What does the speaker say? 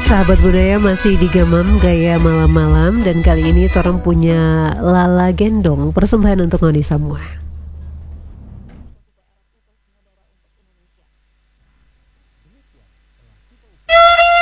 Sahabat budaya masih digemam gaya malam-malam. Dan kali ini Torang punya Lala Gendong, persembahan untuk Noni Samuel.